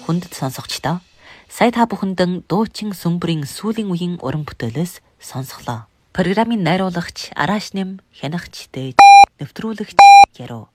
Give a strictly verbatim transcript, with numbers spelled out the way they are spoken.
хүндэт сонсогчдоо сая та бүхэндэн дуучин сүмбэрийн сүүлийн үеийн уран бүтээлээс сонсголоо. Программын найруулагч Араш нэм, хянагч Дээж, нэвтрүүлэгч Яруу.